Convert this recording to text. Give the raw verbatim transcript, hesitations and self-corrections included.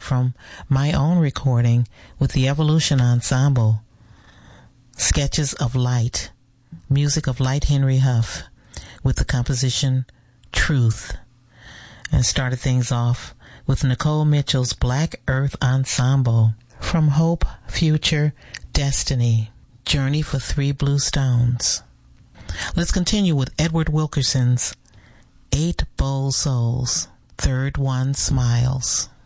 from my own recording with the Evolution Ensemble, Sketches of Light, music of Light Henry Huff, with the composition Truth, and started things off with Nicole Mitchell's Black Earth Ensemble from Hope, Future, Destiny, Journey for Three Blue Stones. Let's continue with Edward Wilkerson's Eight Bold Souls, Third One Smiles.